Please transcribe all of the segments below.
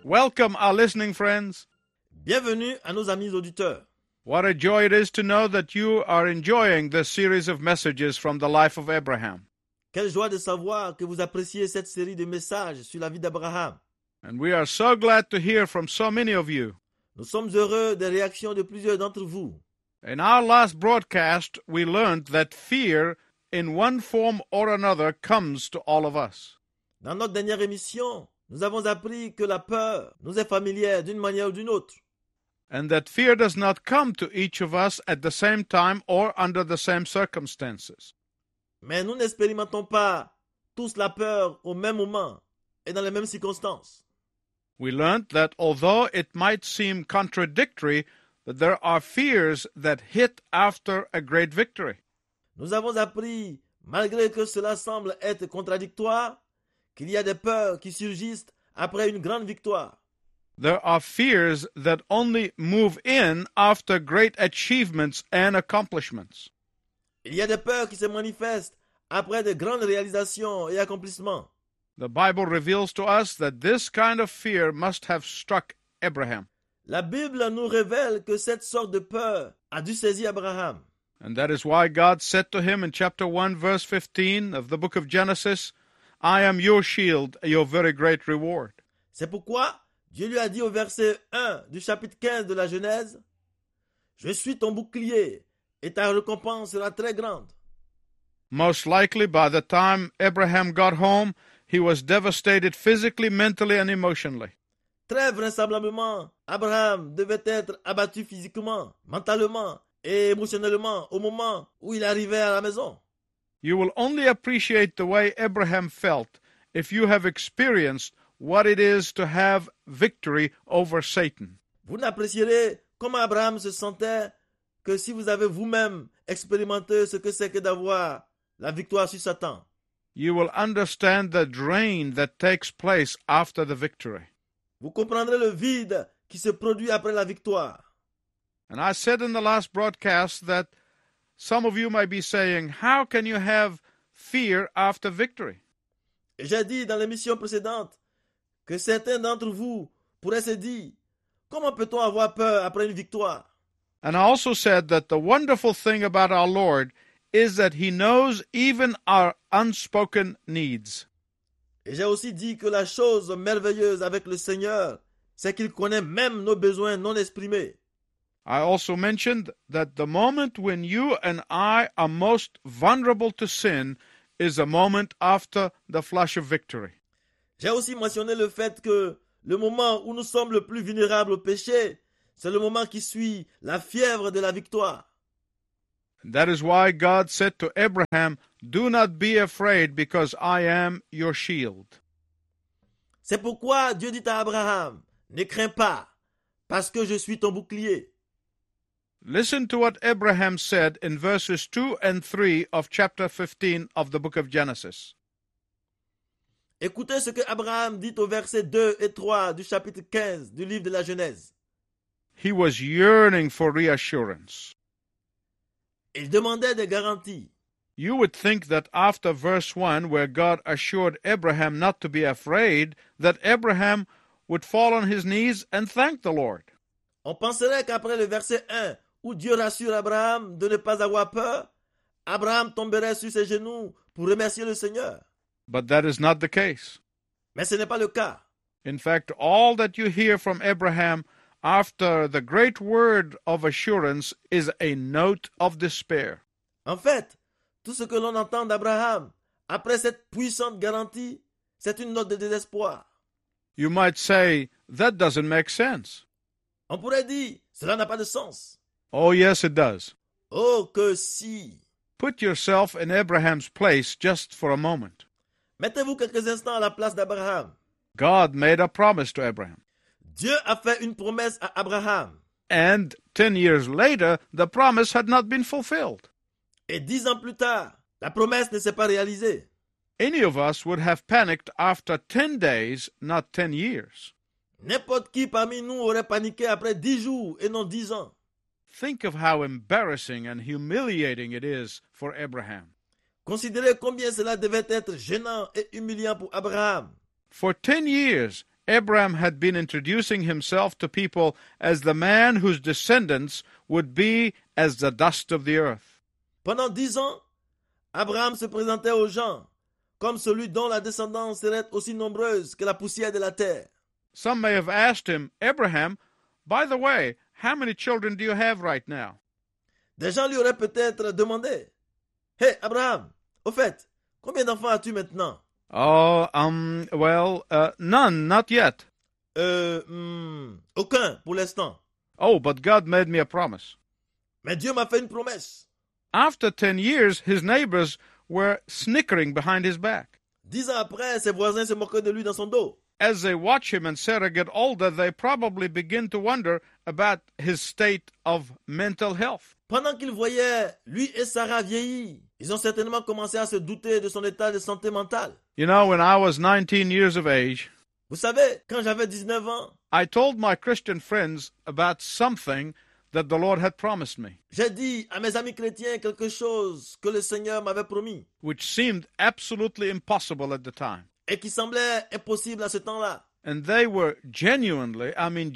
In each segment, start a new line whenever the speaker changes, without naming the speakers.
Welcome, our listening friends.
Bienvenue à nos amis auditeurs.
What a joy it is to know that you are enjoying this series of messages from the life of Abraham.
Quelle joie de savoir que vous appréciez cette série de messages sur la vie d'Abraham.
And we are so glad to hear from so many of you.
Nous sommes heureux des réactions de plusieurs d'entre vous.
In our last broadcast, we learned that fear, in one form or another, comes to all of us.
Dans notre dernière émission, nous avons appris que la peur nous est familière d'une manière ou d'une autre.
And that fear does not come to each of us at the same time or under the same circumstances.
Mais nous n'expérimentons pas tous la peur au même moment et dans les mêmes circonstances.
We learned that although it might seem contradictory, that there are fears that hit after a great victory.
Nous avons appris, malgré que cela semble être contradictoire, qu'il y a des peurs qui surgissent après une grande victoire.
There are fears that only move in after great achievements and accomplishments.
Il y a des peurs qui se manifestent après de grandes réalisations et accomplissements.
The Bible reveals to us that this kind of fear must have struck Abraham.
La Bible nous révèle que cette sorte de peur a dû saisir Abraham.
And that is why God said to him in chapter 1, verse 15 of the book of Genesis, I am your shield, your very great reward.
C'est pourquoi Dieu lui a dit au verset 1 du chapitre 15 de la Genèse, « Je suis ton bouclier et ta récompense sera très grande. »
Most likely by the time Abraham got home, he was devastated physically, mentally, and emotionally.
Très vraisemblablement, Abraham devait être abattu physiquement, mentalement et émotionnellement au moment où il arrivait à la maison.
You will only appreciate the way Abraham felt if you have experienced what it is to have victory over Satan.
Vous n'apprécierez comment Abraham se sentait que si vous avez vous-même expérimenté ce que c'est que d'avoir la victoire sur Satan.
You will understand the drain that takes place after the victory.
Vous comprendrez le vide qui se produit après la victoire.
And I said in the last broadcast that some of you might be saying, how can you have fear after victory?
Et j'ai dit dans l'émission précédente que certains d'entre vous pourraient se dire, comment peut-on avoir peur après une victoire?
And I also said that the wonderful thing about our Lord is that He knows even our unspoken needs.
Et j'ai aussi dit que la chose merveilleuse avec le Seigneur, c'est qu'il connaît même nos besoins non exprimés.
I also mentioned that the moment when you and I are most vulnerable to sin is a moment after the flush of victory.
J'ai aussi mentionné le fait que le moment où nous sommes le plus vulnérables au péché, c'est le moment qui suit la fièvre de la victoire.
That is why God said to Abraham, do not be afraid because I am your shield.
C'est pourquoi Dieu dit à Abraham, ne crains pas, parce que je suis ton bouclier.
Listen to what Abraham said in verses 2 and 3 of chapter 15 of the book of Genesis.
Écoutez ce que Abraham dit au verset 2 et 3 du chapitre 15 du livre de la Genèse.
He was yearning for reassurance.
Il demandait des garanties.
You would think that after verse 1, where God assured Abraham not to be afraid, that Abraham would fall on his knees and thank the Lord.
On penserait qu'après le verset 1, où Dieu rassure Abraham de ne pas avoir peur, Abraham tomberait sur ses genoux pour remercier le Seigneur.
But that is not the case.
Mais ce n'est pas le cas.
In fact, all that you hear from Abraham after the great word of assurance is a note of despair.
En fait, tout ce que l'on entend d'Abraham après cette puissante garantie, c'est une note de désespoir.
You might say, that doesn't make sense.
On pourrait dire, cela n'a pas de sens.
Oh, yes, it does.
Oh, que si!
Put yourself in Abraham's place just for a moment.
Mettez-vous quelques instants à la place d'Abraham.
God made a promise to Abraham.
Dieu a fait une promesse à Abraham.
And 10 years later, the promise had not been fulfilled.
Et 10 ans plus tard, la promesse ne s'est pas réalisée.
Any of us would have panicked after 10 days, not 10 years.
N'importe qui parmi nous aurait paniqué après 10 jours et non 10 ans.
Think of how embarrassing and humiliating it is for Abraham.
Considérez combien cela devait être gênant et humiliant pour Abraham.
For 10 years, Abraham had been introducing himself to people as the man whose descendants would be as the dust of the earth.
Pendant 10 ans, Abraham se présentait aux gens comme celui dont la descendance serait aussi nombreuse que la poussière de la terre.
Some may have asked him, Abraham, by the way, how many children do you have right now?
Des gens lui auraient peut-être demandé, « Hey Abraham, au fait, combien d'enfants as-tu maintenant? »
Oh, none, not yet.
Aucun pour l'instant.
Oh, but God made me a promise.
Mais Dieu m'a fait une promesse.
After 10 years, his neighbors were snickering behind his back.
10 ans après, ses voisins se moquaient de lui dans son dos.
As they watch him and Sarah get older, they probably begin to wonder about his state of mental health.
Pendant qu'ils voyaient lui et Sarah vieillir, ils ont certainement commencé à se douter de son état de santé mentale.
You know, when I was 19 years of age,
Vous savez, quand j'avais 19 ans,
I told my Christian friends about something that the Lord had promised me,
j'ai dit à mes amis chrétiens quelque chose que le Seigneur m'avait promis
which seemed absolutely impossible at the time.
et qui semblait impossible à ce temps-là.
And they were genuinely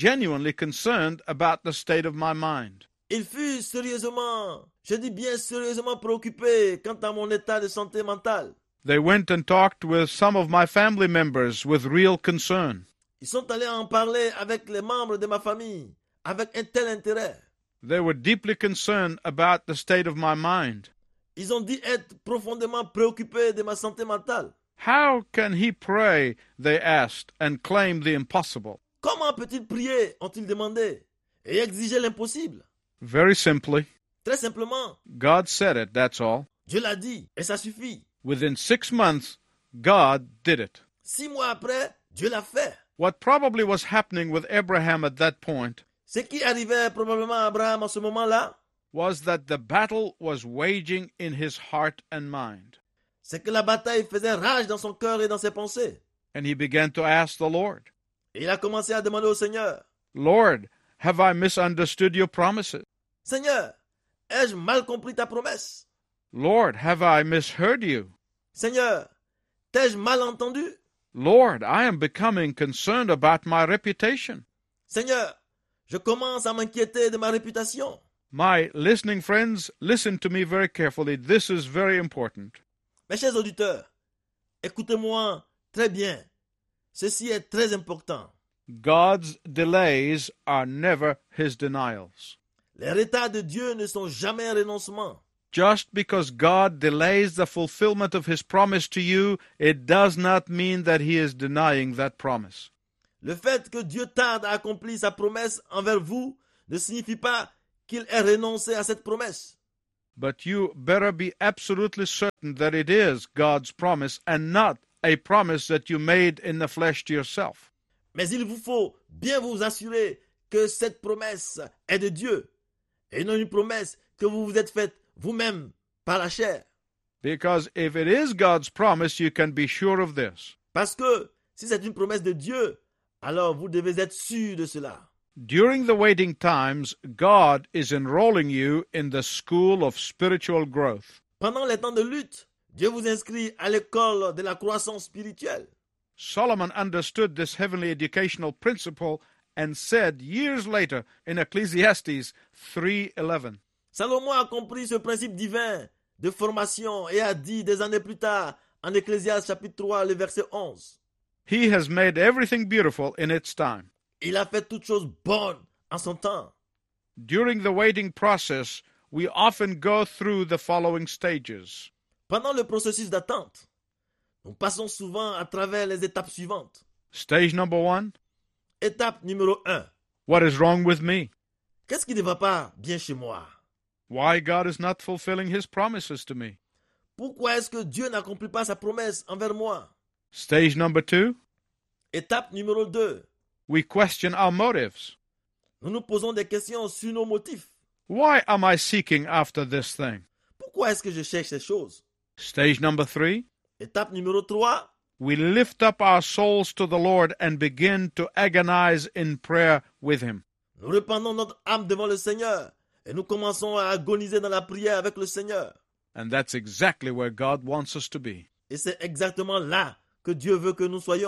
concerned about the state of my mind.
Il fut sérieusement, je dis bien sérieusement préoccupé quant à mon état de santé mentale.
They went and talked with some of my family members with real concern.
Ils sont allés en parler avec les membres de ma famille, avec un tel intérêt.
They were deeply concerned about the state of my mind.
Ils ont dit être profondément préoccupés de ma santé mentale.
How can he pray, they asked, and claim the impossible?
Comment peut-il prier, ont-ils demandé, et exiger l'impossible?
Very simply,
Très simplement,
God said it, that's all.
Dieu l'a dit, et ça suffit.
Within 6 months, God did it.
6 mois après, Dieu l'a fait.
What probably was happening with Abraham at that point
Ce qui arrivait probablement à Abraham en ce moment-là,
was that the battle was waging in his heart and mind.
c'est que la bataille faisait rage dans son cœur et dans ses pensées.
And he began to ask the Lord,
Et il a commencé à demander au Seigneur,
Lord, have I misunderstood your promises?
Seigneur, ai-je mal compris ta promesse?
Lord, have I misheard you?
Seigneur, t'ai-je mal entendu?
Lord, I am becoming concerned about my reputation.
Seigneur, je commence à m'inquiéter de ma réputation.
My listening friends, listen to me very carefully. This is very important.
Mes chers auditeurs, écoutez-moi très bien. Ceci est très important.
God's delays are never his denials.
Les retards de Dieu ne sont jamais un renoncement.
Just because God delays the fulfillment of his promise to you, it does not mean that he is denying that promise.
Le fait que Dieu tarde à accomplir sa promesse envers vous ne signifie pas qu'il ait renoncé à cette promesse.
But you better be absolutely certain that it is God's promise and not a promise that you made in the flesh to yourself.
Mais il vous faut bien vous assurer que cette promesse est de Dieu et non une promesse que vous vous êtes faite vous-même par la chair.
Because if it is God's promise, you can be sure of this.
Parce que si c'est une promesse de Dieu, alors vous devez être sûr de cela.
During the waiting times, God is enrolling you in the school of spiritual growth.
Pendant les temps de lutte, Dieu vous inscrit à l'école de la croissance spirituelle.
Solomon understood this heavenly educational principle and said years later in Ecclesiastes 3:11,
Salomon a compris ce principe divin de formation et a dit des années plus tard en Ecclésiaste chapitre 3, le verset 11.
He has made everything beautiful in its time.
Il a fait toutes choses bonnes en son temps.
During the waiting process, we often go through the following stages.
Pendant le processus d'attente, nous passons souvent à travers les étapes suivantes.
Stage number 1,
Étape numéro 1.
what is wrong with me?
Qu'est-ce qui ne va pas bien chez moi?
Why God is not fulfilling his promises to me?
Pourquoi est-ce que Dieu n'accomplit pas sa promesse envers moi?
Stage number 2,
Étape numéro 2.
we question our motives.
Nous nous posons des questions sur nos motifs.
Why am I seeking after this thing?
Pourquoi est-ce que je cherche ces choses?
Stage number 3,
Étape numéro 3.
we lift up our souls to the Lord and begin to agonize in prayer with him.
Nous répandons notre âme devant le Seigneur et nous commençons à agoniser dans la prière avec le Seigneur.
And that's exactly where God wants us to be.
Et c'est exactement là que Dieu veut que nous soyons.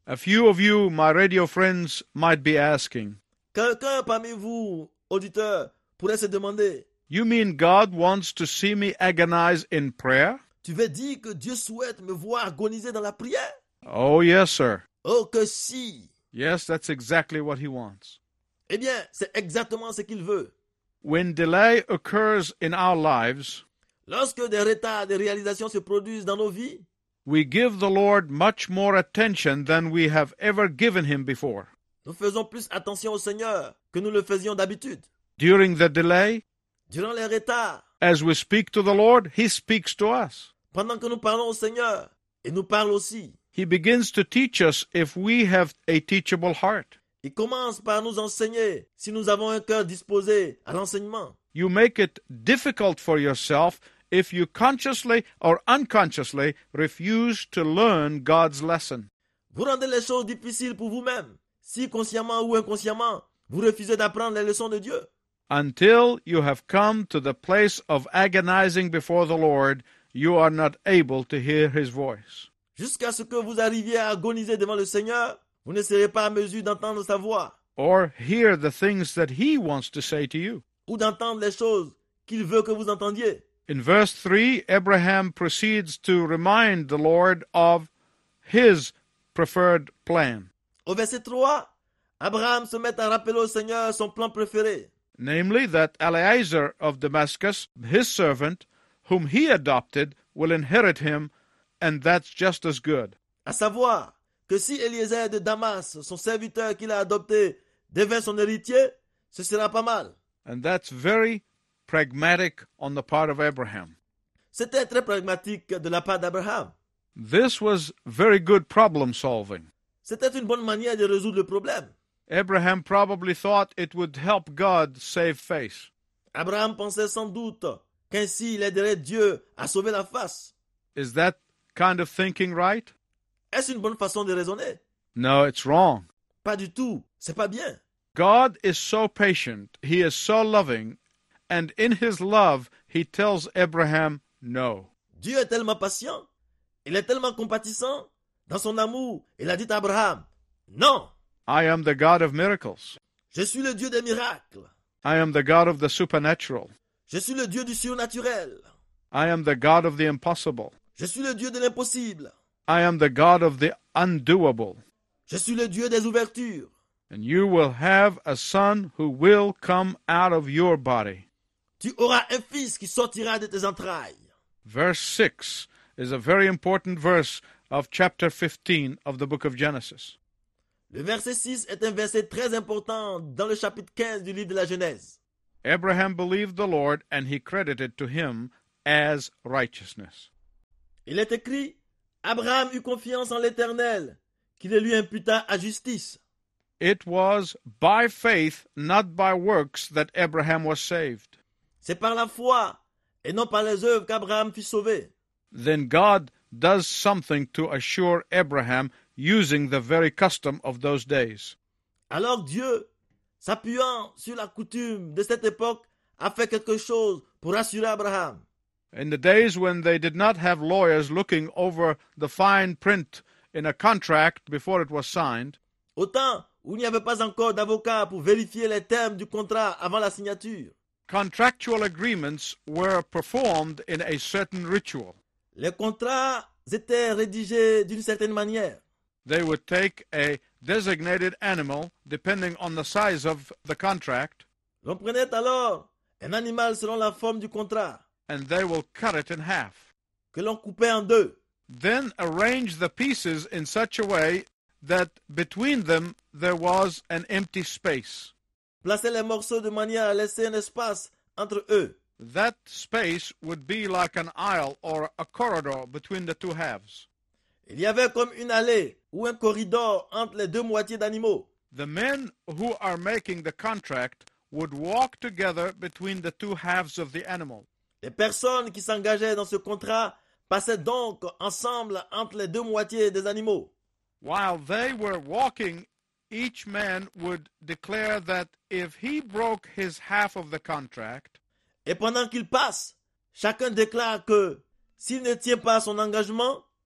A few of you, my radio friends, might be asking,
Quelqu'un parmi vous, auditeurs, pourrait se demander,
you mean God wants to see me agonize in prayer?
tu veux dire que Dieu souhaite me voir agoniser dans la prière?
Oh, yes, sir.
Oh, que si!
Yes, that's exactly what he wants.
Eh bien, c'est exactement ce qu'il veut.
When delay occurs in our lives,
Lorsque des retards de réalisation se produisent dans nos vies,
we give the Lord much more attention than we have ever given him before.
nous faisons plus attention au Seigneur que nous le faisions d'habitude.
During the delay,
Durant les retards,
as we speak to the Lord, he speaks to us.
pendant que nous parlons au Seigneur, il nous parle aussi.
He begins to teach us if we have a teachable heart.
Il commence par nous enseigner si nous avons un cœur disposé à l'enseignement.
You make it difficult for yourself if you consciously or unconsciously refuse to learn God's lesson.
Vous rendez les choses difficiles pour vous-même, si consciemment ou inconsciemment, vous refusez d'apprendre les leçons de Dieu.
Until you have come to the place of agonizing before the Lord, you are not able to hear his voice.
Jusqu'à ce que vous arriviez à agoniser devant le Seigneur, vous ne serez pas à mesure d'entendre sa voix
Or hear the things that he wants to say to you.
ou d'entendre les choses qu'il veut que vous entendiez.
In verse 3, Abraham proceeds to remind the Lord of his preferred plan,
Au verset 3, Abraham se met à rappeler au Seigneur son plan préféré,
namely that Eliezer of Damascus, his servant, whom he adopted, will inherit him, and that's just as good.
à savoir que si Eliezer de Damas, son serviteur qu'il a adopté, devint son héritier, ce sera pas mal.
And that's very pragmatic on the part of Abraham.
C'était très pragmatique de la part d'Abraham.
This was very good problem solving.
C'était une bonne manière de résoudre le problème.
Abraham probably thought it would help God save face.
Abraham pensait sans doute qu'ainsi il aiderait Dieu à sauver la face.
Is that kind of thinking right?
Est-ce une bonne façon de raisonner?
No, it's wrong.
Pas du tout. C'est pas bien.
God is so patient, he is so loving, and in his love, he tells Abraham no.
Dieu est tellement patient, il est tellement compatissant. Dans son amour, il a dit à Abraham, non,
I am the God of miracles.
je suis le Dieu des miracles.
I am the God of the supernatural.
Je suis le Dieu du surnaturel.
I am the God of the impossible.
Je suis le Dieu de l'impossible.
I am the God of the undoable.
Je suis le Dieu des ouvertures.
And you will have a son who will come out of your body.
Tu auras un fils qui sortira de tes entrailles.
Verse 6 is a very important verse of chapter 15 of the book of Genesis.
Le verset 6 est un verset très important dans le chapitre 15 du livre de la Genèse.
Abraham believed the Lord, and he credited to him as righteousness.
Il est écrit, Abraham eut confiance en l'Éternel, qui le lui imputa à justice.
It was by faith, not by works, that Abraham was saved.
C'est par la foi et non par les œuvres qu'Abraham fut sauvé.
Then God does something to assure Abraham using the very custom of those days.
Alors Dieu, s'appuyant sur la coutume de cette époque, a fait quelque chose pour assurer Abraham.
In the days when they did not have lawyers looking over the fine print in a contract before it was signed,
Au temps où il n'y avait pas encore d'avocat pour vérifier les termes du contrat avant la signature,
contractual agreements were performed in a certain ritual.
les contrats étaient rédigés d'une certaine manière.
They would take a designated animal, depending on the size of the contract,
L'on prenait alors un animal selon la forme du contrat,
and they will cut it in half.
que l'on coupait en deux.
Then arrange the pieces in such a way that between them there was an empty space.
Placer les morceaux de manière à laisser un espace entre eux.
That space would be like an aisle or a corridor between the two halves.
Il y avait comme une allée ou un corridor entre les deux moitiés d'animaux.
The men who are making the contract would walk together between the two halves of the animal.
Les personnes qui s'engageaient dans ce contrat passaient donc ensemble entre les deux moitiés des animaux.
While they were walking, each man would declare that if he broke his half of the contract,
Et pendant qu'ils passent, chacun déclare que s'il ne tient pas son engagement,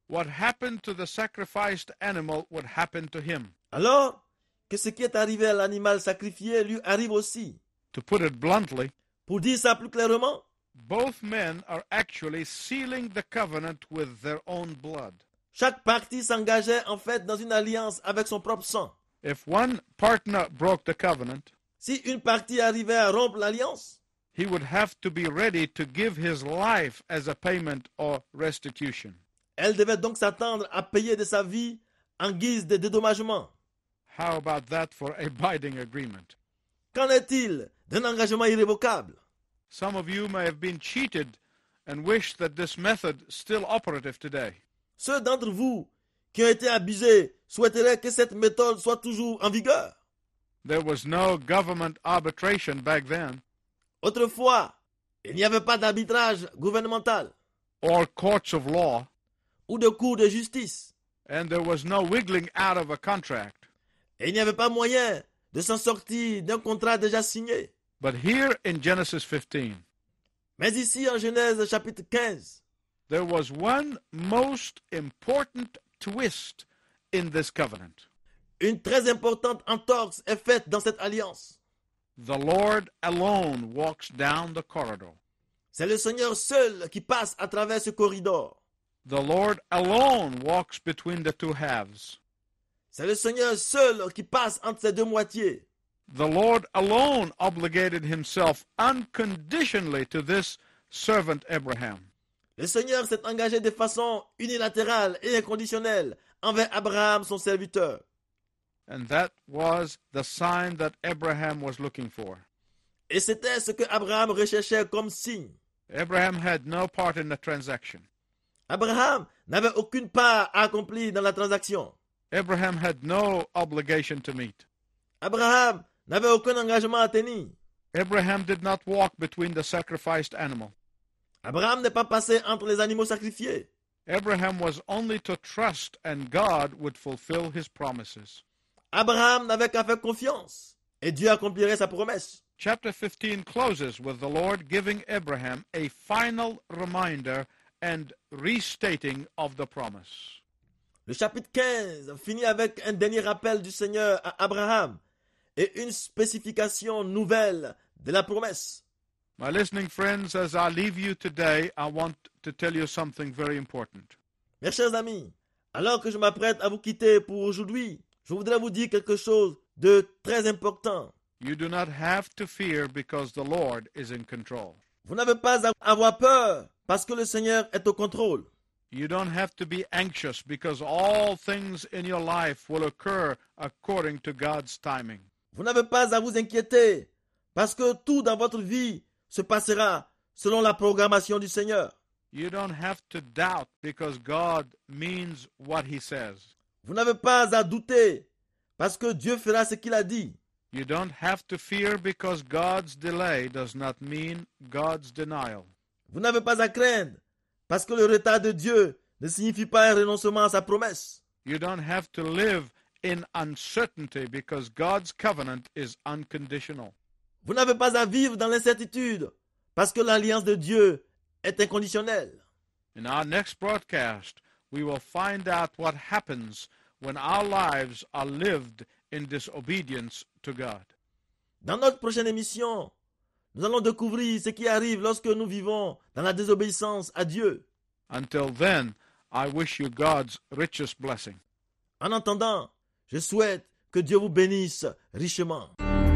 what happened to the sacrificed animal would happen to him.
Alors que ce qui est arrivé à l'animal sacrifié lui arrive aussi.
To put it bluntly,
Pour dire ça plus clairement,
both men are actually sealing the covenant with their own blood.
chaque partie s'engageait en fait dans une alliance avec son propre sang.
If one partner broke the covenant,
Si une partie arrivait à rompre l'alliance,
he would have to be ready to give his life as a payment or restitution.
elle devait donc s'attendre à payer de sa vie en guise de dédommagement.
How about that for a binding agreement?
Qu'en est-il d'un engagement irrévocable?
Some of you may have been cheated and wish that this method still operative today.
Ceux d'entre vous qui ont été abusés souhaiteraient que cette méthode soit toujours en vigueur.
There was no government arbitration back then,
Autrefois, il n'y avait pas d'arbitrage gouvernemental
or courts of law,
ou de cours de justice.
and there was no wiggling out of a contract.
Et il n'y avait pas moyen de s'en sortir d'un contrat déjà signé.
But here in Genesis 15,
Mais ici, en Genèse chapitre 15,
there was one most important twist in this covenant.
une très importante entorse est faite dans cette alliance.
The Lord alone walks down the corridor.
C'est le Seigneur seul qui passe à travers ce corridor.
The Lord alone walks between the two halves.
C'est le Seigneur seul qui passe entre ces deux moitiés.
The Lord alone obligated himself unconditionally to this servant Abraham.
Le Seigneur s'est engagé de façon unilatérale et inconditionnelle envers Abraham, son serviteur.
And that was the sign that Abraham was looking for.
Et c'était ce que Abraham recherchait comme signe.
Abraham had no part in the transaction.
Abraham n'avait aucune part à accomplir dans la transaction.
Abraham had no obligation to meet.
Abraham n'avait aucun engagement à tenir.
Abraham did not walk between the sacrificed animal.
Abraham n'est pas passé entre les animaux sacrifiés.
Abraham was only to trust, and God would fulfill his promises.
Abraham n'avait qu'à faire confiance et Dieu accomplirait sa promesse.
Chapter 15 closes with the Lord giving Abraham a final reminder and restating of the promise.
Le chapitre 15 finit avec un dernier rappel du Seigneur à Abraham et une spécification nouvelle de la promesse.
My listening friends, as I leave you today, I want to tell you something very important.
Mes chers amis, alors que je m'apprête à vous quitter pour aujourd'hui, je voudrais vous dire quelque chose de très important.
You do not have to fear because the Lord is in control.
Vous n'avez pas à avoir peur parce que le Seigneur est au contrôle.
You don't have to be anxious because all things in your life will occur according to God's timing.
Vous n'avez pas à vous inquiéter parce que tout dans votre vie se passera selon la programmation du Seigneur.
You don't have to doubt because God means what He says.
Vous n'avez pas à douter parce que Dieu fera ce qu'il a dit.
You don't have to fear because God's delay does not mean God's denial.
Vous n'avez pas à craindre parce que le retard de Dieu ne signifie pas un renoncement à sa promesse.
You don't have to live in uncertainty because God's covenant is unconditional.
Vous n'avez pas à vivre dans l'incertitude parce que l'alliance de Dieu est inconditionnelle.
In our next broadcast, we will find out what happens when our lives are lived in disobedience to God.
Dans notre prochaine émission, nous allons découvrir ce qui arrive lorsque nous vivons dans la désobéissance à Dieu.
Until then, I wish you God's richest blessing.
En attendant, je souhaite que Dieu vous bénisse richement.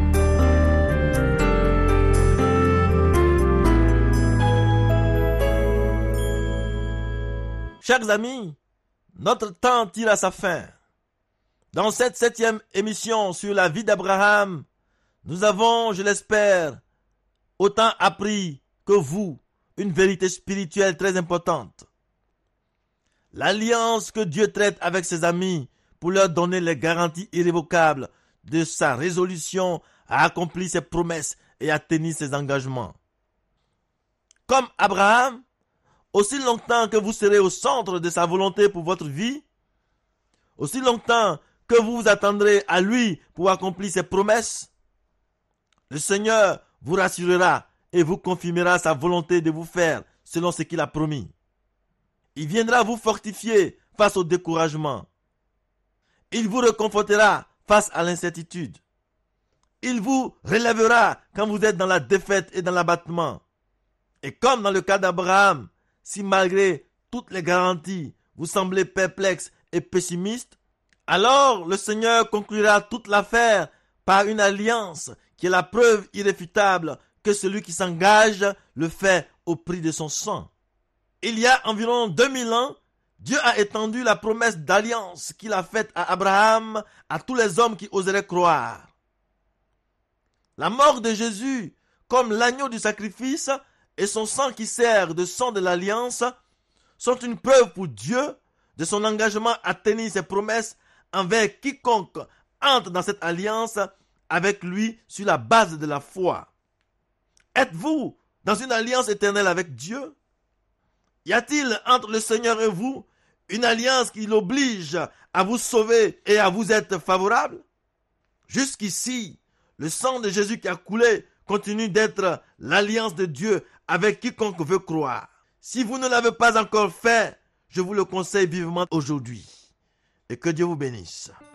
Chers amis, notre temps tire à sa fin. Dans cette 7e émission sur la vie d'Abraham, nous avons, je l'espère, autant appris que vous une vérité spirituelle très importante. L'alliance que Dieu traite avec ses amis pour leur donner les garanties irrévocables de sa résolution à accomplir ses promesses et à tenir ses engagements. Comme Abraham, aussi longtemps que vous serez au centre de sa volonté pour votre vie, aussi longtemps que vous vous attendrez à lui pour accomplir ses promesses, le Seigneur vous rassurera et vous confirmera sa volonté de vous faire selon ce qu'il a promis. Il viendra vous fortifier face au découragement. Il vous réconfortera face à l'incertitude. Il vous relèvera quand vous êtes dans la défaite et dans l'abattement. Et comme dans le cas d'Abraham, si malgré toutes les garanties, vous semblez perplexe et pessimiste, alors le Seigneur conclura toute l'affaire par une alliance qui est la preuve irréfutable que celui qui s'engage le fait au prix de son sang. Il y a environ 2000 ans, Dieu a étendu la promesse d'alliance qu'il a faite à Abraham à tous les hommes qui oseraient croire. La mort de Jésus, comme l'agneau du sacrifice, et son sang qui sert de sang de l'alliance, sont une preuve pour Dieu de son engagement à tenir ses promesses envers quiconque entre dans cette alliance avec lui sur la base de la foi. Êtes-vous dans une alliance éternelle avec Dieu? Y a-t-il entre le Seigneur et vous une alliance qui l'oblige à vous sauver et à vous être favorable? Jusqu'ici, le sang de Jésus qui a coulé continue d'être l'alliance de Dieu avec quiconque veut croire. Si vous ne l'avez pas encore fait, je vous le conseille vivement aujourd'hui. Et que Dieu vous bénisse.